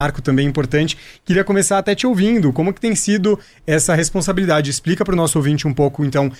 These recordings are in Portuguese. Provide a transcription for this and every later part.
marco também importante. Queria começar até te ouvindo. Como que tem sido essa responsabilidade? Explica para o nosso ouvinte um pouco, então,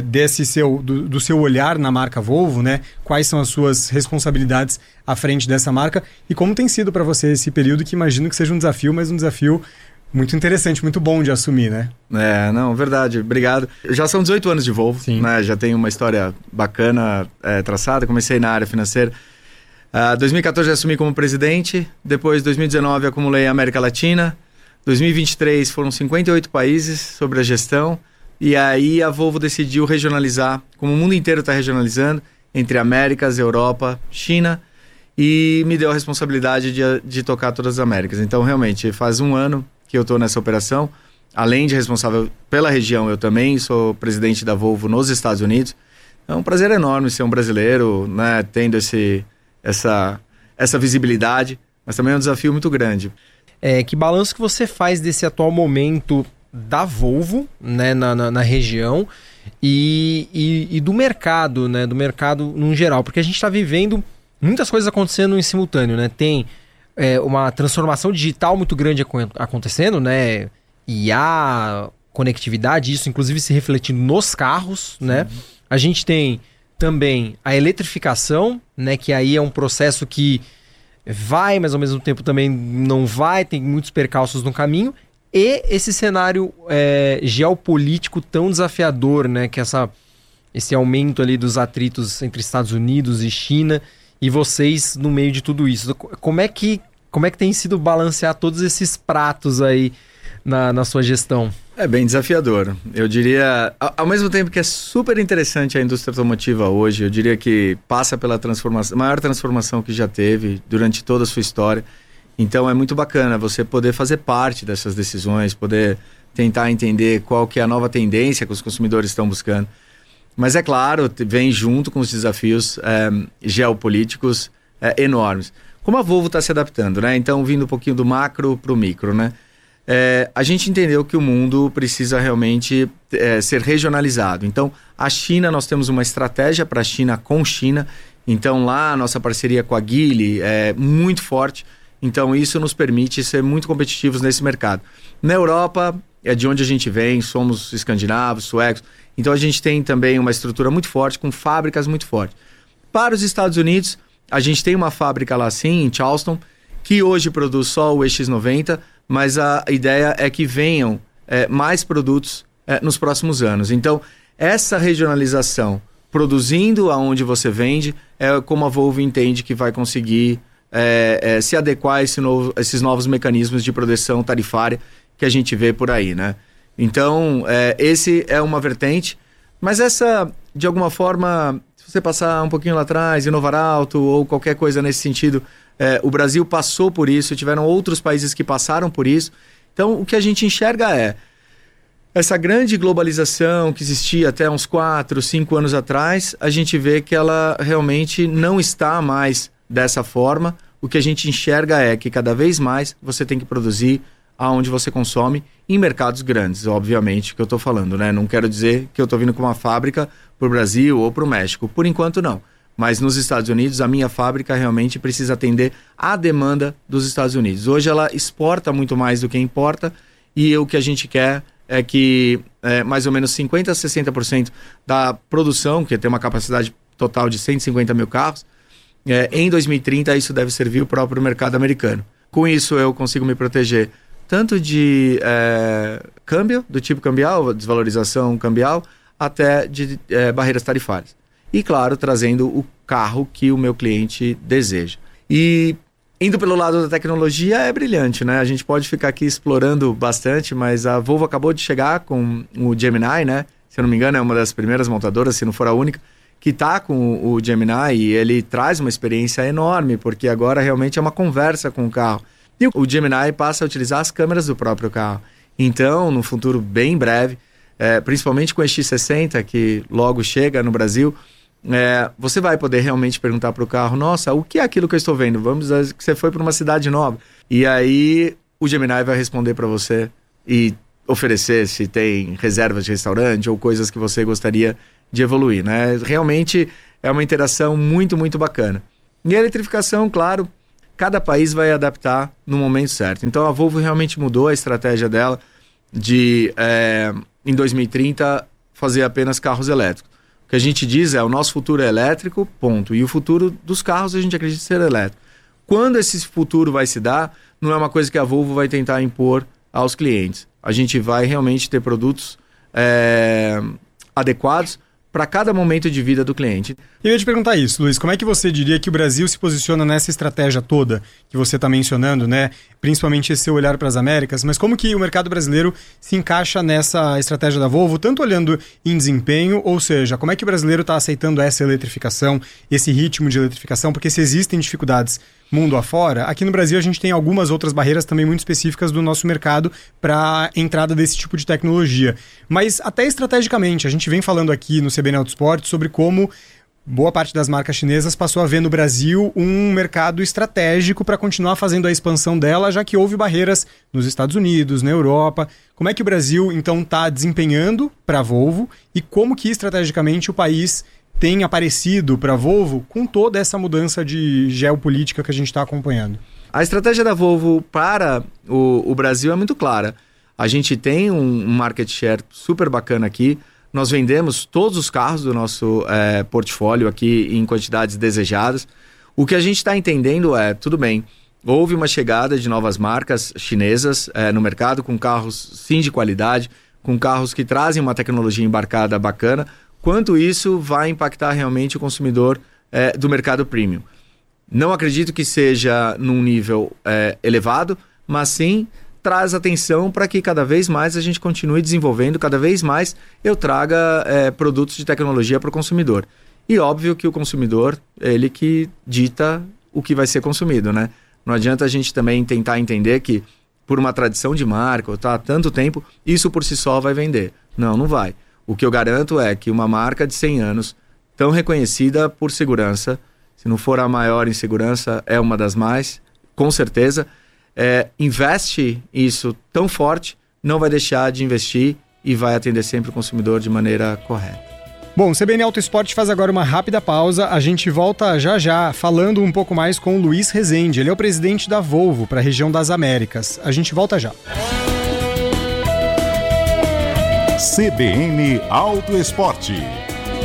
do seu olhar na marca Volvo, né? Quais são as suas responsabilidades à frente dessa marca e como tem sido para você esse período, que imagino que seja um desafio, mas um desafio muito interessante, muito bom de assumir, né? Verdade, obrigado. Já são 18 anos de Volvo, né? Já tenho uma história bacana traçada. Comecei na área financeira. 2014 assumi como presidente, depois 2019 acumulei a América Latina, 2023 foram 58 países sobre a gestão, e aí a Volvo decidiu regionalizar, como o mundo inteiro está regionalizando, entre Américas, Europa, China, e me deu a responsabilidade de tocar todas as Américas. Então realmente faz um ano que eu estou nessa operação, além de responsável pela região, eu também sou presidente da Volvo nos Estados Unidos. É um prazer enorme ser um brasileiro, né, tendo essa visibilidade, mas também é um desafio muito grande. Que balanço que você faz desse atual momento da Volvo, né, na região e do mercado, né, do mercado no geral? Porque a gente está vivendo muitas coisas acontecendo em simultâneo, né? Tem uma transformação digital muito grande acontecendo, né? IA, conectividade, isso inclusive se refletindo nos carros, né? A gente tem também a eletrificação, né, que aí é um processo que vai, mas ao mesmo tempo também não vai, tem muitos percalços no caminho, e esse cenário geopolítico tão desafiador, né, que esse aumento ali dos atritos entre Estados Unidos e China, e vocês no meio de tudo isso. Como é que tem sido balancear todos esses pratos aí na sua gestão? É bem desafiador. Eu diria, ao mesmo tempo que é super interessante a indústria automotiva hoje, eu diria que passa pela maior transformação que já teve durante toda a sua história. Então é muito bacana você poder fazer parte dessas decisões, poder tentar entender qual que é a nova tendência que os consumidores estão buscando. Mas é claro, vem junto com os desafios geopolíticos enormes. Como a Volvo está se adaptando, né? Então, vindo um pouquinho do macro para o micro, né? A gente entendeu que o mundo precisa realmente ser regionalizado. Então, a China, nós temos uma estratégia para a China com China. Então, lá a nossa parceria com a Geely é muito forte. Então, isso nos permite ser muito competitivos nesse mercado. Na Europa, é de onde a gente vem, somos escandinavos, suecos. Então, a gente tem também uma estrutura muito forte, com fábricas muito fortes. Para os Estados Unidos, a gente tem uma fábrica lá sim, em Charleston, que hoje produz só o EX90, mas a ideia é que venham mais produtos nos próximos anos. Então, essa regionalização, produzindo aonde você vende, é como a Volvo entende que vai conseguir se adequar a esses novos mecanismos de proteção tarifária que a gente vê por aí, né? Então, esse é uma vertente, mas essa, de alguma forma, se você passar um pouquinho lá atrás, Inovar Alto ou qualquer coisa nesse sentido, o Brasil passou por isso, tiveram outros países que passaram por isso. Então, o que a gente enxerga essa grande globalização que existia até uns 4, 5 anos atrás, a gente vê que ela realmente não está mais dessa forma. O que a gente enxerga é que cada vez mais você tem que produzir aonde você consome, em mercados grandes, obviamente, que eu estou falando, né? Não quero dizer que eu estou vindo com uma fábrica para o Brasil ou para o México, por enquanto não. Mas nos Estados Unidos, a minha fábrica realmente precisa atender à demanda dos Estados Unidos. Hoje ela exporta muito mais do que importa, e o que a gente quer é que mais ou menos 50% a 60% da produção, que tem uma capacidade total de 150 mil carros, em 2030 isso deve servir o próprio mercado americano. Com isso eu consigo me proteger tanto de câmbio, do tipo cambial, desvalorização cambial, até de barreiras tarifárias. E, claro, trazendo o carro que o meu cliente deseja. E indo pelo lado da tecnologia é brilhante, né? A gente pode ficar aqui explorando bastante, mas a Volvo acabou de chegar com o Gemini, né? Se eu não me engano, é uma das primeiras montadoras, se não for a única, que está com o Gemini, e ele traz uma experiência enorme, porque agora realmente é uma conversa com o carro. E o Gemini passa a utilizar as câmeras do próprio carro. Então, no futuro bem breve, principalmente com o X60, que logo chega no Brasil, você vai poder realmente perguntar para o carro: nossa, o que é aquilo que eu estou vendo? Vamos dizer que você foi para uma cidade nova. E aí o Gemini vai responder para você e oferecer se tem reservas de restaurante ou coisas que você gostaria de evoluir, né? Realmente é uma interação muito, muito bacana. E a eletrificação, claro, cada país vai adaptar no momento certo. Então a Volvo realmente mudou a estratégia dela de, em 2030, fazer apenas carros elétricos. O que a gente diz é, o nosso futuro é elétrico, ponto. E o futuro dos carros a gente acredita ser elétrico. Quando esse futuro vai se dar, não é uma coisa que a Volvo vai tentar impor aos clientes. A gente vai realmente ter produtos adequados para cada momento de vida do cliente. Eu ia te perguntar isso, Luiz, como é que você diria que o Brasil se posiciona nessa estratégia toda que você está mencionando, né? Principalmente esse seu olhar para as Américas, mas como que o mercado brasileiro se encaixa nessa estratégia da Volvo, tanto olhando em desempenho, ou seja, como é que o brasileiro está aceitando essa eletrificação, esse ritmo de eletrificação, porque se existem dificuldades mundo afora, aqui no Brasil a gente tem algumas outras barreiras também muito específicas do nosso mercado para a entrada desse tipo de tecnologia. Mas até estrategicamente, a gente vem falando aqui no CBN Autosport sobre como boa parte das marcas chinesas passou a ver no Brasil um mercado estratégico para continuar fazendo a expansão dela, já que houve barreiras nos Estados Unidos, na Europa. Como é que o Brasil, então, está desempenhando para a Volvo e como que estrategicamente o país tem aparecido para a Volvo com toda essa mudança de geopolítica que a gente está acompanhando? A estratégia da Volvo para o Brasil é muito clara. A gente tem um market share super bacana aqui. Nós vendemos todos os carros do nosso portfólio aqui em quantidades desejadas. O que a gente está entendendo é, tudo bem, houve uma chegada de novas marcas chinesas no mercado com carros sim de qualidade, com carros que trazem uma tecnologia embarcada bacana. Quanto isso vai impactar realmente o consumidor do mercado premium. Não acredito que seja num nível elevado, mas sim traz atenção para que cada vez mais a gente continue desenvolvendo, cada vez mais eu traga produtos de tecnologia para o consumidor. E óbvio que o consumidor, ele que dita o que vai ser consumido, né? Não adianta a gente também tentar entender que por uma tradição de marca, ou há tanto tempo, isso por si só vai vender. Não, não vai. O que eu garanto é que uma marca de 100 anos, tão reconhecida por segurança, se não for a maior em segurança, é uma das mais, com certeza, investe isso tão forte, não vai deixar de investir e vai atender sempre o consumidor de maneira correta. Bom, o CBN Autosport faz agora uma rápida pausa, a gente volta já falando um pouco mais com o Luiz Rezende, ele é o presidente da Volvo para a região das Américas. A gente volta já. CBN Autoesporte.